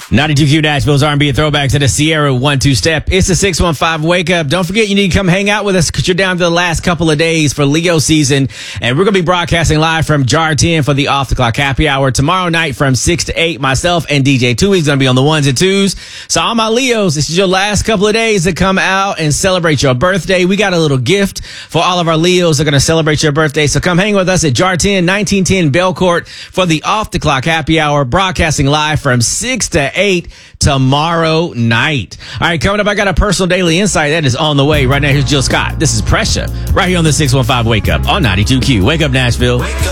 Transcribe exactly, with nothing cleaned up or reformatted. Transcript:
ninety-two Q Nashville's R and B throwback to the Sierra one two step. It's the six one five Wake Up. Don't forget you need to come hang out with us because you're down to the last couple of days for Leo season. And we're going to be broadcasting live from Jar ten for the Off the Clock Happy Hour tomorrow night from six to eight. Myself and D J Tooey's going to be on the ones and twos. So all my Leos, this is your last couple of days to come out and celebrate your birthday. We got a little gift for all of our Leos that are going to celebrate your birthday. So come hang with us at Jar ten, nineteen ten Belcourt for the Off the Clock Happy Hour, broadcasting live from six to eight tomorrow night. All right, coming up, I got a personal daily insight that is on the way. Right now, here's Jill Scott. This is Pressure right here on the six one five Wake Up on ninety-two Q. Wake up, Nashville. Wake up.